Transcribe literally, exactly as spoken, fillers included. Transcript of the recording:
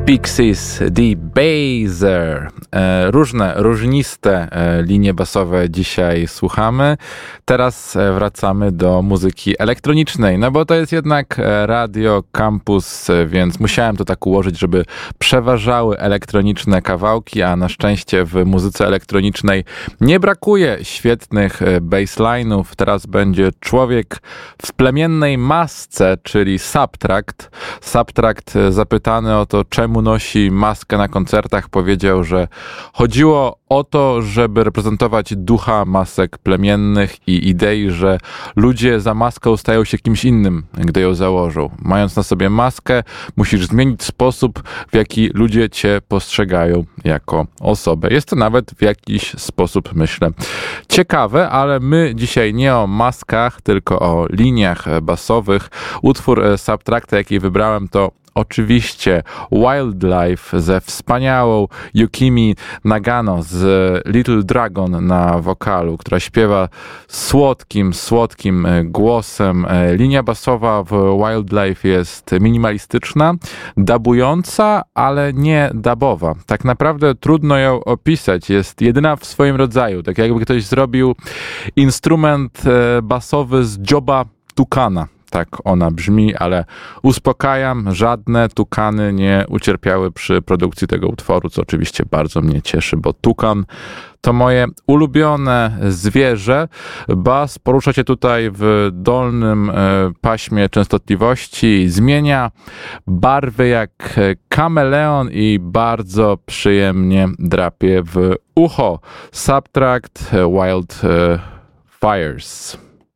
Pixies, The Baser. E, różne, różniste e, linie basowe dzisiaj słuchamy. Teraz e, wracamy do muzyki elektronicznej, no bo to jest jednak Radio Campus, e, więc musiałem to tak ułożyć, żeby przeważały elektroniczne kawałki, a na szczęście w muzyce elektronicznej nie brakuje świetnych e, bassline'ów. Teraz będzie Człowiek w plemiennej masce, czyli Subtract. Subtract e, zapytany o to, czemu nosi maskę na koncertach, powiedział, że chodziło o to, żeby reprezentować ducha masek plemiennych i idei, że ludzie za maską stają się kimś innym, gdy ją założą. Mając na sobie maskę, musisz zmienić sposób, w jaki ludzie cię postrzegają jako osobę. Jest to nawet w jakiś sposób, myślę, ciekawe, ale my dzisiaj nie o maskach, tylko o liniach basowych. Utwór Subtracta, jaki wybrałem, to oczywiście Wildlife ze wspaniałą Yukimi Nagano z Little Dragon na wokalu, która śpiewa słodkim, słodkim głosem. Linia basowa w Wildlife jest minimalistyczna, dabująca, ale nie dabowa. Tak naprawdę trudno ją opisać. Jest jedyna w swoim rodzaju. Tak jakby ktoś zrobił instrument basowy z dzioba tukana. Tak ona brzmi, ale uspokajam, żadne tukany nie ucierpiały przy produkcji tego utworu, co oczywiście bardzo mnie cieszy, bo tukan to moje ulubione zwierzę. Bas porusza się tutaj w dolnym paśmie częstotliwości, zmienia barwy jak kameleon i bardzo przyjemnie drapie w ucho. Subtract, Wild Fires.